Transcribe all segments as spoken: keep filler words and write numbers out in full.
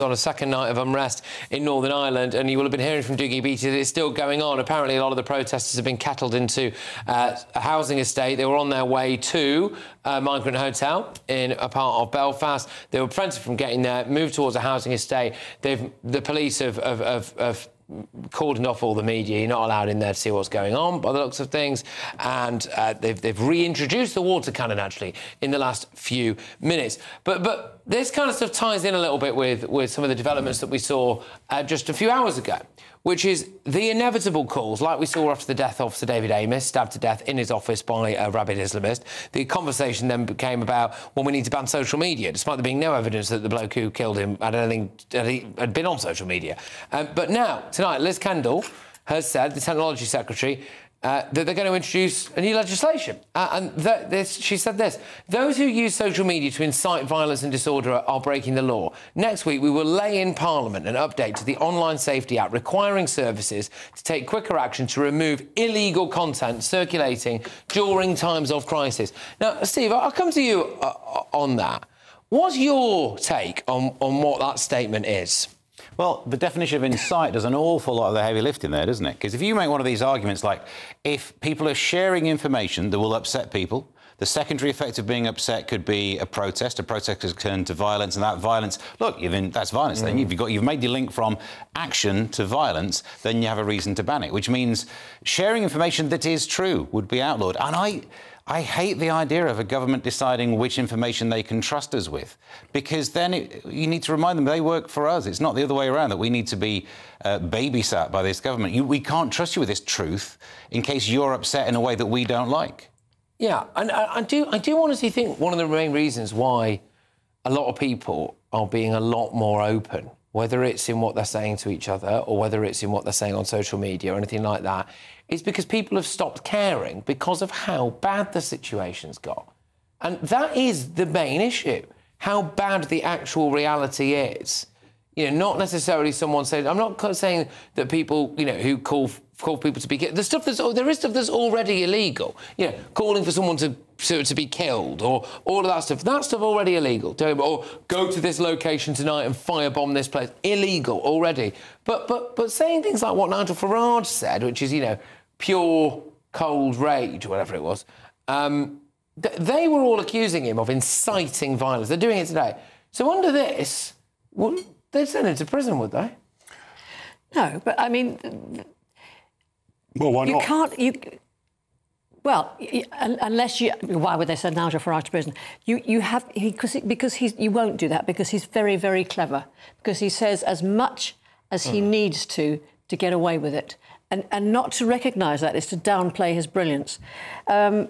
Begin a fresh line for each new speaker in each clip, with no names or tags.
on a second night of unrest in Northern Ireland, and you will have been hearing from Dougie Beattie that it's still going on. Apparently, a lot of the protesters have been cattled into uh, a housing estate. They were on their way to a migrant hotel in a part of Belfast. They were prevented from getting there, moved towards a housing estate. They've, the police have, have, have, have cordoned off all the media. You're not allowed in there to see what's going on, by the looks of things. And uh, they've, they've reintroduced the water cannon, actually, in the last few minutes. But but this kind of stuff ties in a little bit with, with some of the developments that we saw uh, just a few hours ago, which is the inevitable calls, like we saw after the death of Sir David Amess, stabbed to death in his office by a rabid Islamist. The conversation then became about, well, we need to ban social media, despite there being no evidence that the bloke who killed him had anything had, he, had been on social media. Um, but now, tonight, Liz Kendall has said, the Technology Secretary, Uh, that they're going to introduce a new legislation. Uh, and th this, she said this: those who use social media to incite violence and disorder are, are breaking the law. Next week, we will lay in Parliament an update to the Online Safety Act requiring services to take quicker action to remove illegal content circulating during times of crisis. Now, Steve, I'll come to you uh, on that. What's your take on, on what that statement is?
Well, the definition of incite does an awful lot of the heavy lifting there, doesn't it? Because if you make one of these arguments like, if people are sharing information that will upset people, the secondary effect of being upset could be a protest. A protest has turned to violence, and that violence, look, you've in, that's violence. Mm. Then you've got you've made the link from action to violence. Then you have a reason to ban it, which means sharing information that is true would be outlawed. And I. I hate the idea of a government deciding which information they can trust us with, because then it, you need to remind them they work for us. It's not the other way around, that we need to be uh, babysat by this government. You, we can't trust you with this truth in case you're upset in a way that we don't like.
Yeah, and I, I do I do honestly think one of the main reasons why a lot of people are being a lot more open, whether it's in what they're saying to each other or whether it's in what they're saying on social media or anything like that, is because people have stopped caring because of how bad the situation's got. And that is the main issue, how bad the actual reality is. You know, not necessarily someone saying... I'm not saying that people, you know, who call call people to be... The stuff that's... Oh, there is stuff that's already illegal. You know, calling for someone to, to, to be killed or all of that stuff. That stuff already illegal. Or go to this location tonight and firebomb this place. Illegal already. But, but, but saying things like what Nigel Farage said, which is, you know, pure cold rage, or whatever it was, um, th they were all accusing him of inciting violence. They're doing it today. So under this, well, they'd send him to prison, would they?
No, but I mean...
Well, why
you
not?
You can't... You, well, you, unless you... Why would they send Nigel Farage to prison? You, you have... He, cause it, because he's, you won't do that, because he's very, very clever. Because he says as much as he mm. needs to to get away with it. And, and not to recognise that is to downplay his brilliance. Um,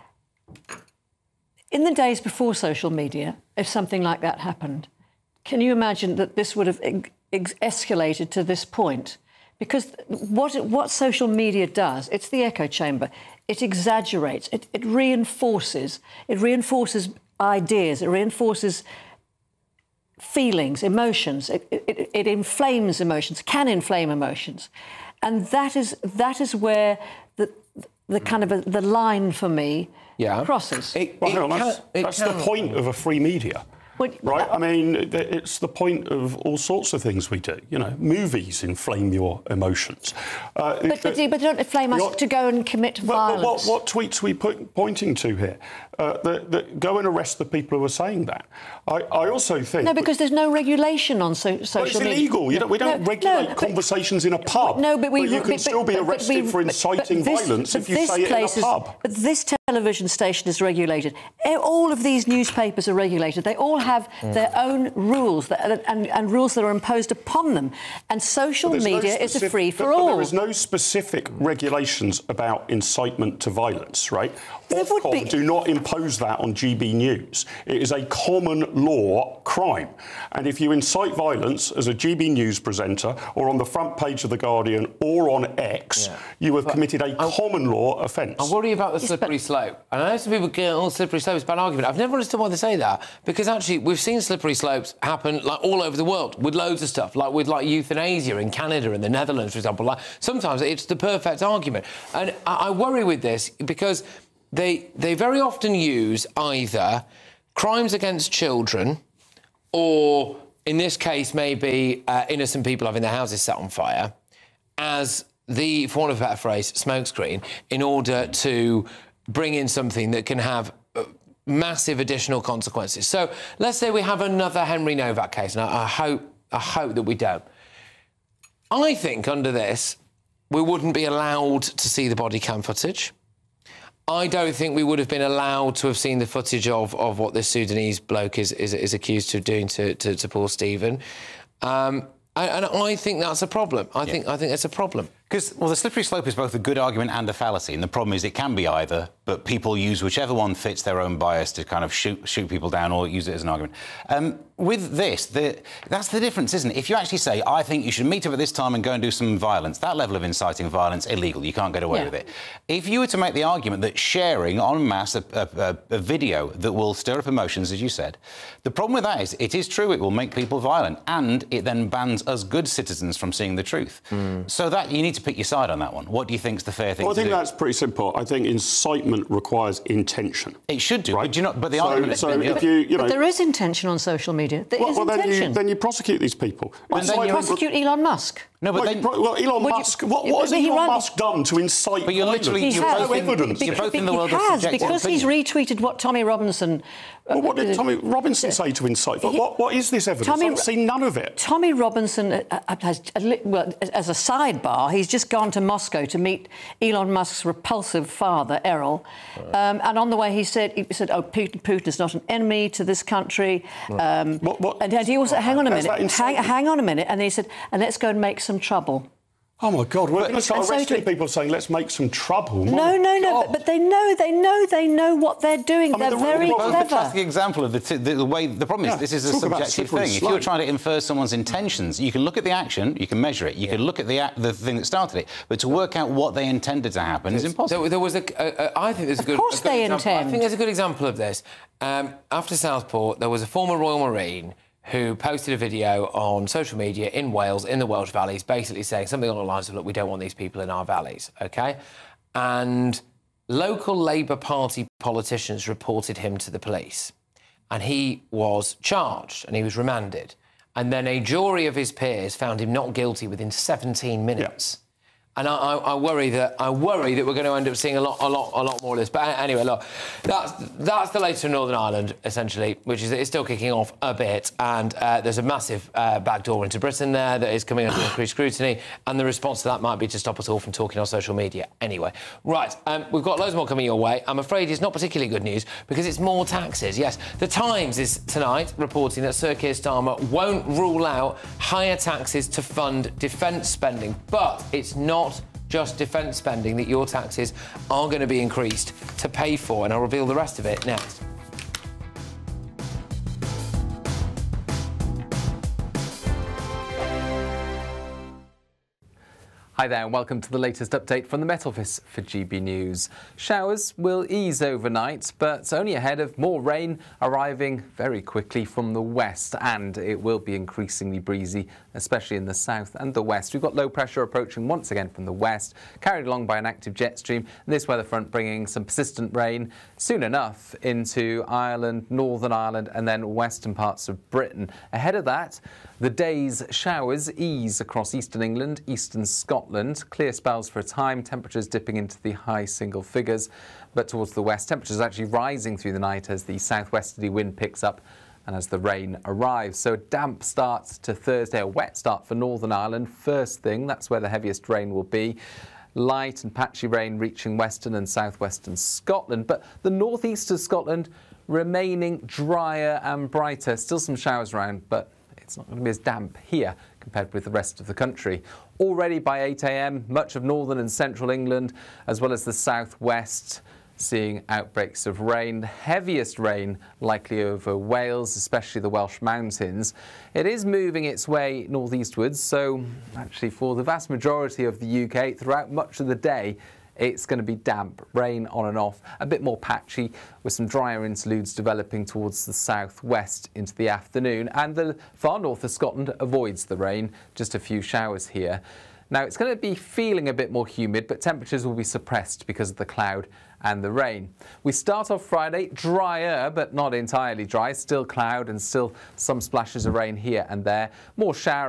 in the days before social media, if something like that happened, can you imagine that this would have ex escalated to this point? Because what, what social media does, it's the echo chamber. It exaggerates, it, it reinforces, it reinforces ideas, it reinforces feelings, emotions. It, it, it inflames emotions, can inflame emotions. And that is that is where the the kind of a, the line for me yeah. crosses.
It, well, it hang on, that's, can, that's the point of a free media. Well, right? I mean, it's the point of all sorts of things we do. You know, movies inflame your emotions. Uh,
but, but, but don't inflame us to go and commit violence.
What, what tweets are we put, pointing to here? Uh, that, that go and arrest the people who are saying that. I, I also think...
No, because there's no regulation on so, social media.
Well, it's illegal.
No,
you don't, we don't
no,
regulate
no,
conversations in a pub.
No, but we...
But you can
but,
still be
but,
arrested
but we,
for inciting
but, but this,
violence if you say it in a
is,
pub.
But this television station is regulated. All of these newspapers are regulated. They all have mm. their own rules that, and, and rules that are imposed upon them. And social media no specific, is a free-for-all.
There is no specific regulations about incitement to violence, right?
Ofcom
do not impose that on G B News. It is a common law crime. And if you incite violence as a G B News presenter or on the front page of The Guardian or on X, yeah. you have but committed a I, common law offence.
I worry about the slippery yes, slope. And I know some people get, oh, slippery slope is a bad argument. I've never understood why they say that, because actually we've seen slippery slopes happen like all over the world with loads of stuff, like with like euthanasia in Canada and the Netherlands, for example. Like sometimes it's the perfect argument. And I, I worry with this because They, they very often use either crimes against children or in this case, maybe uh, innocent people having their houses set on fire as the, for want of a better phrase, smokescreen, in order to bring in something that can have uh, massive additional consequences. So let's say we have another Henry Novak case, and I, I hope I hope that we don't. I think under this, we wouldn't be allowed to see the body cam footage. I don't think we would have been allowed to have seen the footage of, of what this Sudanese bloke is, is, is accused of doing to, to, to poor Stephen. Um, and, and I think that's a problem. I, yeah. think, I think that's a problem.
Because, well, the slippery slope is both a good argument and a fallacy, and the problem is it can be either, but people use whichever one fits their own bias to kind of shoot shoot people down or use it as an argument. Um, with this, the, that's the difference, isn't it? If you actually say, I think you should meet up at this time and go and do some violence, that level of inciting violence, illegal, you can't get away yeah. with it. If you were to make the argument that sharing en masse a, a, a video that will stir up emotions, as you said, the problem with that is it is true, it will make people violent, and it then bans us good citizens from seeing the truth. Mm. So that you need to pick your side on that one. What do you think is the fair thing
well,
to do?
I think that's pretty simple. I think incitement requires intention.
It should do,
right?
But, you know, but the
so,
argument...
So
but,
if you, you know,
but there is intention on social media. There
well,
is
well,
intention.
Then you, then you prosecute these people.
Well, then
like,
you prosecute Elon Musk.
No, but
well,
then...
Well, Elon Musk... You, what, what has Elon Musk done to incite
But you're literally...
He
you're
has.
both in,
evidence.
You're both in the
he
world
has,
of
because
opinion.
he's retweeted what Tommy Robinson... Uh,
well, what did Tommy Robinson say to incite? He, what, what is this evidence? Tommy, I've seen none of it.
Tommy Robinson has... Well, as a sidebar, he's just gone to Moscow to meet Elon Musk's repulsive father, Errol. Right. Um, and on the way, he said, he said, oh, Putin, Putin is not an enemy to this country. Right. Um, what, what, and he also... Hang on a minute. Hang, hang on a minute. And he said, and let's go and make some trouble.
Oh, my God, we're
but,
going to start arresting so people saying, let's make some trouble. My
no, no, no,
God.
but, but they know, they know, they know what they're doing. I mean, they're the very clever.
The classic example of the, t the, the way... The problem is, yeah, this is a subjective thing. If you're trying to infer someone's intentions, you can look at the action, you can measure it, you yeah. can look at the, the thing that started it, but to work out what they intended to happen is impossible.
There, there was a... a, a I think there's a good...
Of course
a good
they
example.
intend.
I think there's a good example of this. Um, after Southport, there was a former Royal Marine who posted a video on social media in Wales, in the Welsh Valleys, basically saying something along the lines of, look, we don't want these people in our valleys, OK? And local Labour Party politicians reported him to the police, and he was charged and he was remanded. And then a jury of his peers found him not guilty within seventeen minutes. Yeah. And I, I, I worry that I worry that we're going to end up seeing a lot, a lot, a lot more of this. But anyway, look, that's that's the latest from Northern Ireland, essentially, which is it's still kicking off a bit, and uh, there's a massive uh, backdoor into Britain there that is coming under increased scrutiny, and the response to that might be to stop us all from talking on social media. Anyway, right, um, we've got loads more coming your way. I'm afraid it's not particularly good news because it's more taxes. Yes, the Times is tonight reporting that Sir Keir Starmer won't rule out higher taxes to fund defence spending, but it's not just defence spending that your taxes are going to be increased to pay for, and I'll reveal the rest of it next.
Hi there and welcome to the latest update from the Met Office for G B News. Showers will ease overnight, but only ahead of more rain arriving very quickly from the west, and it will be increasingly breezy, especially in the south and the west. We've got low pressure approaching once again from the west, carried along by an active jet stream, and this weather front bringing some persistent rain soon enough into Ireland, Northern Ireland, and then western parts of Britain. Ahead of that, the day's showers ease across eastern England, eastern Scotland. Clear spells for a time, temperatures dipping into the high single figures. But towards the west, temperatures actually rising through the night as the southwesterly wind picks up and as the rain arrives. So a damp start to Thursday, a wet start for Northern Ireland. First thing, that's where the heaviest rain will be. Light and patchy rain reaching western and southwestern Scotland. But the northeast of Scotland remaining drier and brighter. Still some showers around, but it's not going to be as damp here compared with the rest of the country. Already by eight a m, much of northern and central England, as well as the southwest, seeing outbreaks of rain. The heaviest rain likely over Wales, especially the Welsh mountains. It is moving its way northeastwards, so actually for the vast majority of the U K, throughout much of the day, it's going to be damp, rain on and off, a bit more patchy with some drier interludes developing towards the southwest into the afternoon. And the far north of Scotland avoids the rain, just a few showers here. Now, it's going to be feeling a bit more humid, but temperatures will be suppressed because of the cloud and the rain. We start off Friday drier, but not entirely dry. Still cloud and still some splashes of rain here and there. More shower